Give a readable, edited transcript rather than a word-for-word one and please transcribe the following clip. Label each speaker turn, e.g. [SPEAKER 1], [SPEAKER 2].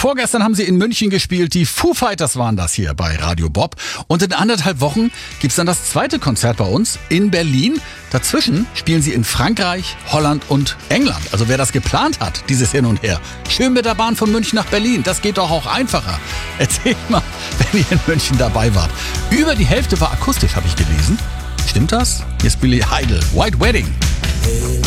[SPEAKER 1] Vorgestern haben sie in München gespielt. Die Foo Fighters waren das hier bei Radio Bob. Und in 1,5 Wochen gibt's dann das zweite Konzert bei uns in Berlin. Dazwischen spielen sie in Frankreich, Holland und England. Also wer das geplant hat, dieses Hin und Her, schön mit der Bahn von München nach Berlin. Das geht doch auch einfacher. Erzählt mal, wenn ihr in München dabei wart. Über die Hälfte war akustisch, habe ich gelesen. Stimmt das? Hier ist Billy Idol, White Wedding.